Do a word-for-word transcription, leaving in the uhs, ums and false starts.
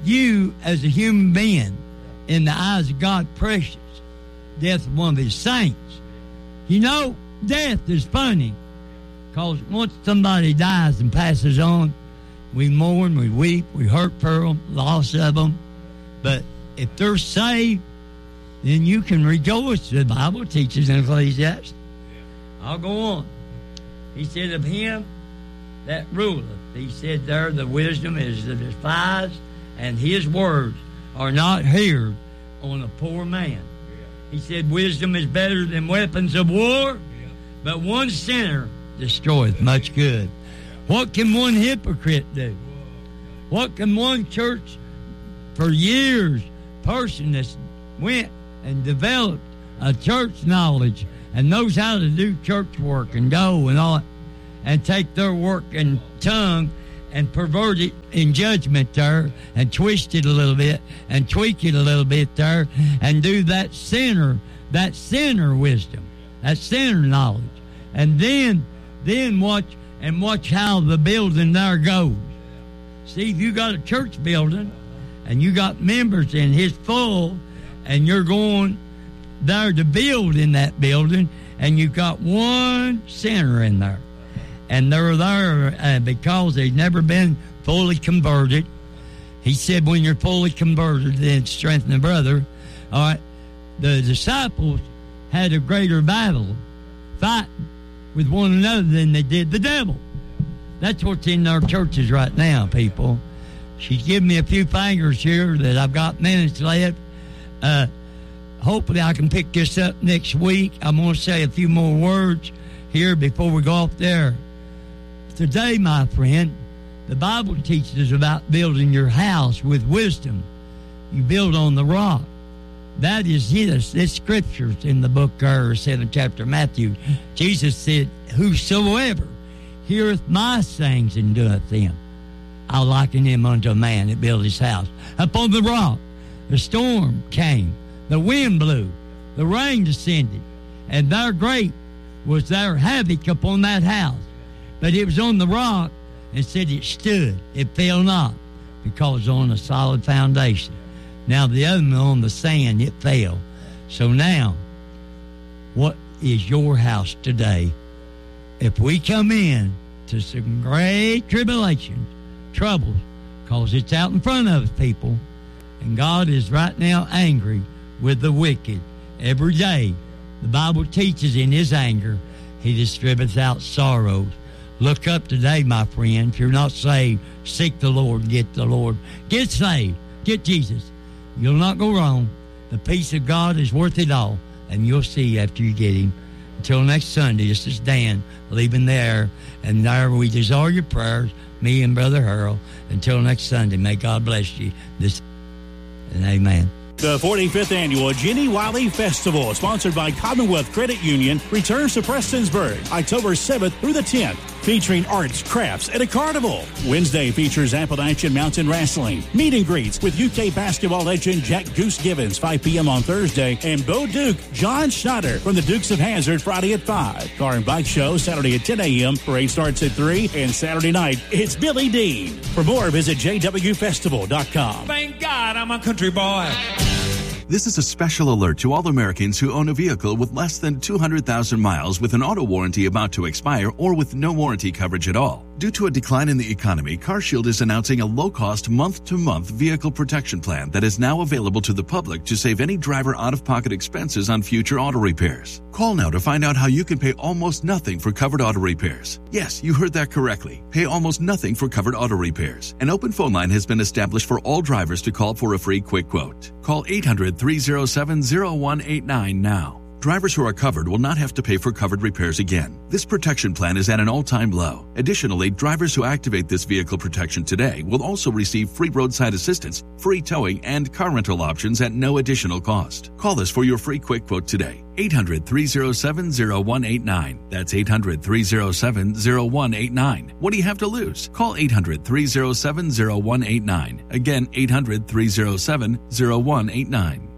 you as a human being, in the eyes of God, precious. Death of one of his saints. You know, death is funny, because once somebody dies and passes on, we mourn, we weep, we hurt for them, loss of them. But if they're saved, then you can rejoice. The Bible teaches in Ecclesiastes. I'll go on. He said of him that ruleth, he said there, the wisdom is despised, and his words are not heard on a poor man. He said wisdom is better than weapons of war, but one sinner destroyeth much good. What can one hypocrite do? What can one church for years person that's went and developed a church knowledge and knows how to do church work and go and all, and take their work and tongue and pervert it in judgment there and twist it a little bit and tweak it a little bit there and do that sinner, that sinner wisdom, that sinner knowledge. And then, then watch and watch how the building there goes. See, if you got a church building and you got members and it's full and you're going there to build in that building and you got one sinner in there, and they're there uh, because they've never been fully converted. He said when you're fully converted, then strengthen the brother. All right. The disciples had a greater battle fighting with one another than they did the devil. That's what's in our churches right now, people. She's giving me a few fingers here that I've got minutes left. Uh, hopefully I can pick this up next week. I'm going to say a few more words here before we go off there. Today, my friend, the Bible teaches about building your house with wisdom. You build on the rock. That is his. This scripture's in the book, or seventh chapter of Matthew. Jesus said, whosoever heareth my sayings and doeth them, I'll liken him unto a man that built his house upon the rock. The storm came, the wind blew, the rain descended, and there great was their havoc upon that house. But it was on the rock, and said it stood, it fell not, because it's on a solid foundation. Now the other one on the sand, it fell. So now, what is your house today? If we come in to some great tribulations, troubles, because it's out in front of us, people, and God is right now angry with the wicked. Every day, the Bible teaches in his anger, he distributes out sorrows. Look up today, my friend. If you're not saved, seek the Lord, get the Lord. Get saved, get Jesus. You'll not go wrong. The peace of God is worth it all, and you'll see after you get him. Until next Sunday, this is Dan leaving there, and there we desire your prayers, me and Brother Harold. Until next Sunday, may God bless you. This and amen. The forty-fifth Annual Jenny Wiley Festival, sponsored by Commonwealth Credit Union, returns to Prestonsburg October seventh through the tenth, featuring arts, crafts, and a carnival. Wednesday features Appalachian Mountain Wrestling, meet and greets with U K basketball legend Jack Goose Givens, five p.m. on Thursday, and Bo Duke, John Schneider from the Dukes of Hazzard, Friday at five. Car and Bike Show, Saturday at ten a.m., parade starts at three, and Saturday night, it's Billy Dean. For more, visit j w festival dot com. Thank God I'm a country boy. This is a special alert to all Americans who own a vehicle with less than two hundred thousand miles with an auto warranty about to expire or with no warranty coverage at all. Due to a decline in the economy, CarShield is announcing a low-cost month-to-month vehicle protection plan that is now available to the public to save any driver out-of-pocket expenses on future auto repairs. Call now to find out how you can pay almost nothing for covered auto repairs. Yes, you heard that correctly. Pay almost nothing for covered auto repairs. An open phone line has been established for all drivers to call for a free quick quote. Call eight hundred, three oh seven, oh one eight nine now. Drivers who are covered will not have to pay for covered repairs again. This protection plan is at an all-time low. Additionally, drivers who activate this vehicle protection today will also receive free roadside assistance, free towing, and car rental options at no additional cost. Call us for your free quick quote today. eight hundred, three oh seven, oh one eight nine. That's eight hundred, three oh seven, oh one eight nine. What do you have to lose? Call eight hundred, three oh seven, oh one eight nine. Again, eight hundred, three oh seven, oh one eight nine.